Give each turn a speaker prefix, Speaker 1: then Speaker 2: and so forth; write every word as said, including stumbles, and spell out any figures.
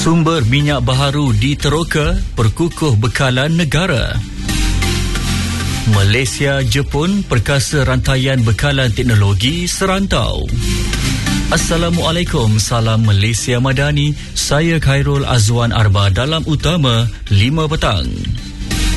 Speaker 1: Sumber minyak baharu di Teroka perkukuh bekalan negara. Malaysia Jepun perkasa rantaian bekalan teknologi serantau. Assalamualaikum, salam Malaysia Madani. Saya Khairul Azwan Arba dalam Utama lima petang.